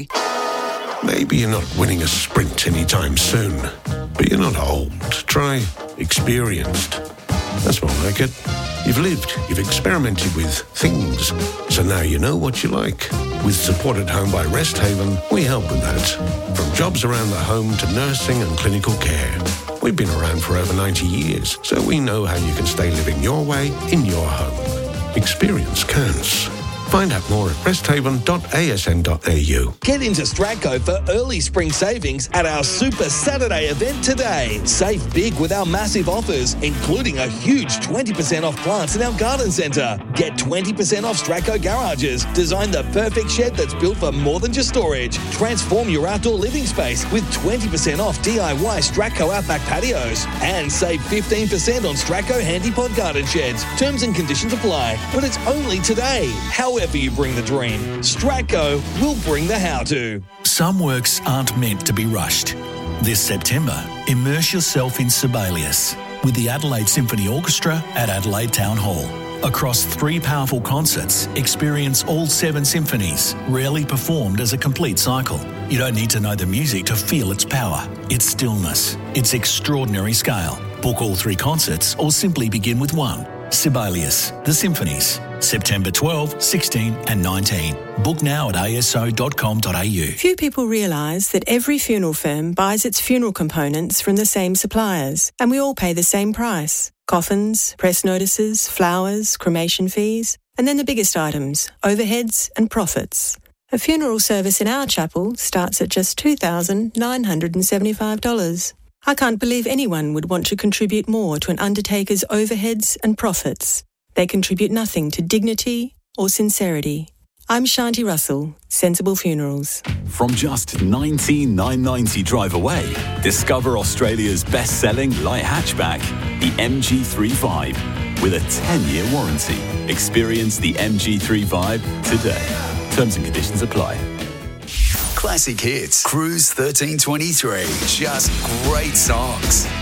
Maybe you're not winning a sprint anytime soon, but you're not old. Try experienced. That's more like it. You've lived, you've experimented with things, so now you know what you like. With Support at Home by Resthaven, we help with that. From jobs around the home to nursing and clinical care. We've been around for over 90 years, so we know how you can stay living your way in your home. Experience counts. Find out more at resthaven.asn.au. Get into Stratco for early spring savings at our Super Saturday event today. Save big with our massive offers, including a huge 20% off plants in our garden centre. Get 20% off Stratco garages. Design the perfect shed that's built for more than just storage. Transform your outdoor living space with 20% off DIY Stratco Outback patios. And save 15% on Stratco Handypod garden sheds. Terms and conditions apply, but it's only today. However you bring the dream, Stratco will bring the how-to. Some works aren't meant to be rushed. This September, immerse yourself in Sibelius with the Adelaide Symphony Orchestra at Adelaide Town Hall. Across 3 powerful concerts, experience all 7 symphonies, rarely performed as a complete cycle. You don't need to know the music to feel its power, its stillness, its extraordinary scale. Book all 3 concerts or simply begin with one. Sibelius, The Symphonies, September 12, 16 and 19. Book now at aso.com.au. Few people realise that every funeral firm buys its funeral components from the same suppliers, and we all pay the same price. Coffins, press notices, flowers, cremation fees, and then the biggest items, overheads and profits. A funeral service in our chapel starts at just $2,975. I can't believe anyone would want to contribute more to an undertaker's overheads and profits. They contribute nothing to dignity or sincerity. I'm Shanti Russell, Sensible Funerals. From just $19,990 drive away, discover Australia's best-selling light hatchback, the MG3 Vibe, with a 10-year warranty. Experience the MG3 Vibe today. Terms and conditions apply. Classic hits. Cruise 1323. Just great songs.